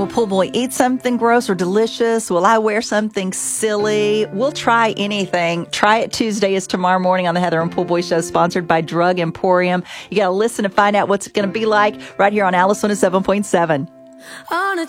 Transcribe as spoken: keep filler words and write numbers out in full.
Will Pool Boy eat something gross or delicious? Will I wear something silly? We'll try anything. Try It Tuesday is tomorrow morning on the Heather and Pool Boy Show, sponsored by Drug Emporium. You got to listen to find out what's going to be like right here on Alice one oh seven point seven. On a